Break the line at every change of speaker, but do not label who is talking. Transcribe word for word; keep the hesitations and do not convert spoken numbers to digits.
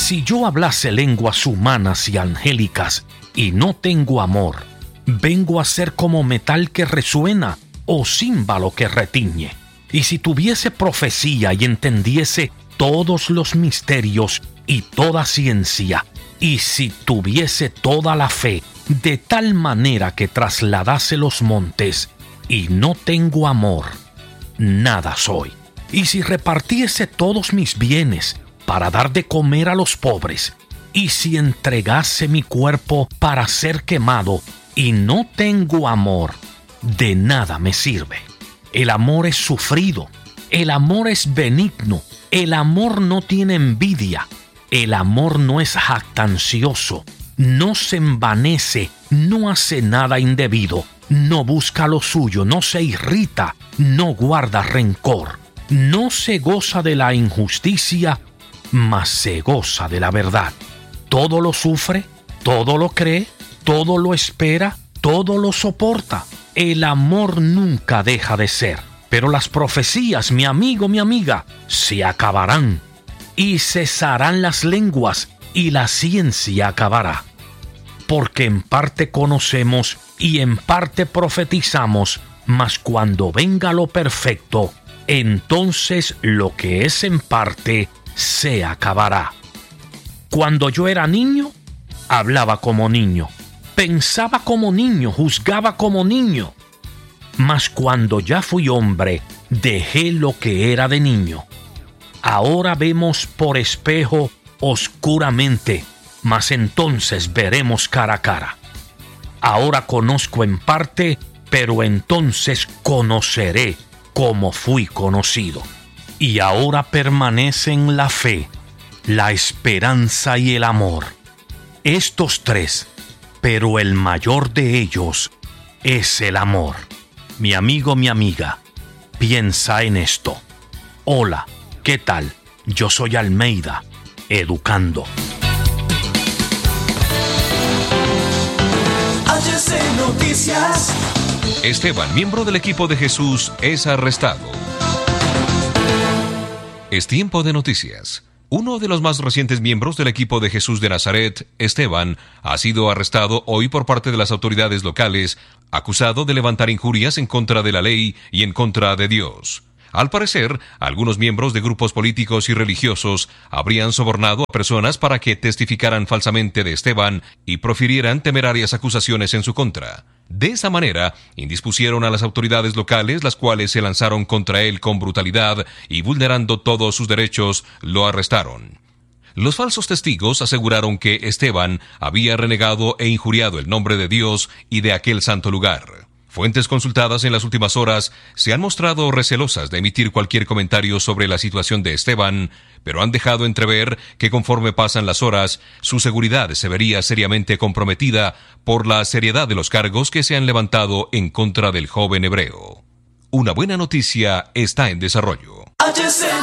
Si yo hablase lenguas humanas y angélicas y no tengo amor, vengo a ser como metal que resuena o címbalo que retiñe. Y si tuviese profecía y entendiese todos los misterios y toda ciencia, y si tuviese toda la fe, de tal manera que trasladase los montes, y no tengo amor, nada soy. Y si repartiese todos mis bienes para dar de comer a los pobres, y si entregase mi cuerpo para ser quemado, y no tengo amor, de nada me sirve. El amor es sufrido, el amor es benigno, el amor no tiene envidia, el amor no es jactancioso, no se envanece, no hace nada indebido, no busca lo suyo, no se irrita, no guarda rencor, no se goza de la injusticia, mas se goza de la verdad. Todo lo sufre, todo lo cree, todo lo espera, todo lo soporta. El amor nunca deja de ser. Pero las profecías, mi amigo, mi amiga, se acabarán. Y cesarán las lenguas, y la ciencia acabará. Porque en parte conocemos y en parte profetizamos, mas cuando venga lo perfecto, entonces lo que es en parte se acabará. Cuando yo era niño, hablaba como niño, pensaba como niño, juzgaba como niño. Mas cuando ya fui hombre, dejé lo que era de niño. Ahora vemos por espejo oscuramente, mas entonces veremos cara a cara. Ahora conozco en parte, pero entonces conoceré como fui conocido. Y ahora permanecen la fe, la esperanza y el amor. Estos tres, pero el mayor de ellos es el amor. Mi amigo, mi amiga, piensa en esto. Hola, ¿qué tal? Yo soy Almeida, educando.
H C Noticias.
Esteban, miembro del equipo de Jesús, es arrestado. Es tiempo de noticias. Uno de los más recientes miembros del equipo de Jesús de Nazaret, Esteban, ha sido arrestado hoy por parte de las autoridades locales, acusado de levantar injurias en contra de la ley y en contra de Dios. Al parecer, algunos miembros de grupos políticos y religiosos habrían sobornado a personas para que testificaran falsamente de Esteban y profirieran temerarias acusaciones en su contra. De esa manera, indispusieron a las autoridades locales, las cuales se lanzaron contra él con brutalidad y vulnerando todos sus derechos, lo arrestaron. Los falsos testigos aseguraron que Esteban había renegado e injuriado el nombre de Dios y de aquel santo lugar. Fuentes consultadas en las últimas horas se han mostrado recelosas de emitir cualquier comentario sobre la situación de Esteban, pero han dejado entrever que conforme pasan las horas, su seguridad se vería seriamente comprometida por la seriedad de los cargos que se han levantado en contra del joven hebreo. Una buena noticia está en desarrollo.
H C